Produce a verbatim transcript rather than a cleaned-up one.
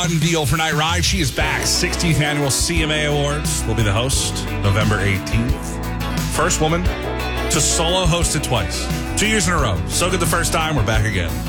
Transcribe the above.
One the overnight ride. She is back. sixteenth Annual C M A Awards. Will be the host November eighteenth. First woman to solo host it twice. Two years in a row. So good the first time. We're back again.